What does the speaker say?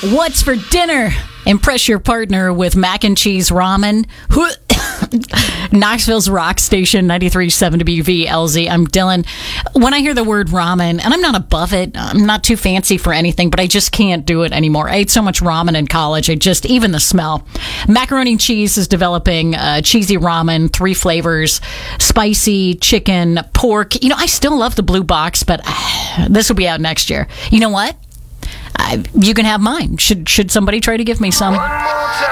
What's for dinner? Impress your partner with mac and cheese ramen. Knoxville's Rock Station, 93.7 WVLZ. I'm Dylan. When I hear the word ramen, and I'm not above it, I'm not too fancy for anything, but I just can't do it anymore. I ate so much ramen in college, even the smell. Macaroni and Cheese is developing cheesy ramen, 3 flavors, spicy, chicken, pork. I still love the blue box, but this will be out next year. You know what? You can have mine. Should somebody try to give me some?